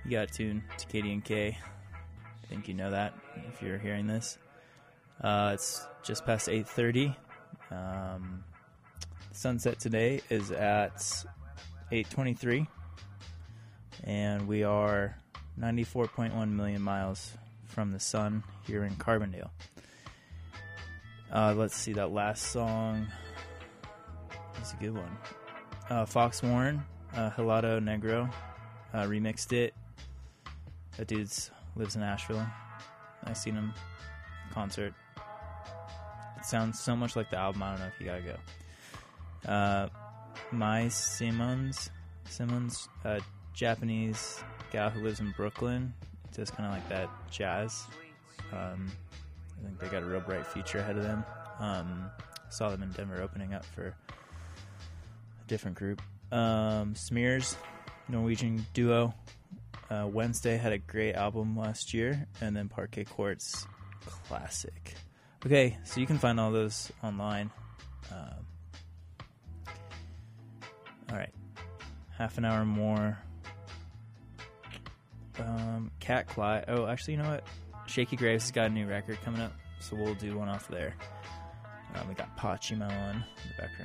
You got tuned to KDNK. I think you know that if you're hearing this. It's just past 8:30. Sunset today is at 8:23, and we are 94.1 million miles from the sun here in Carbondale. Let's see, that last song is a good one. Fox Warren, Helado Negro, remixed it. That dude lives in Asheville. I've seen him in concert. It sounds so much like the album. I don't know if you gotta go. Mai Simmons, Japanese gal who lives in Brooklyn. Just kind of like that jazz. I think they got a real bright future ahead of them. Saw them in Denver opening up for a different group. Smears, Norwegian duo. Wednesday had a great album last year, and then Parquet Courts, classic. Okay, so you can find all those online. All right, half an hour more. Cat Cly. Oh, actually, you know what? Shaky Graves has got a new record coming up, so we'll do one off there. We got Pachimo on in the background.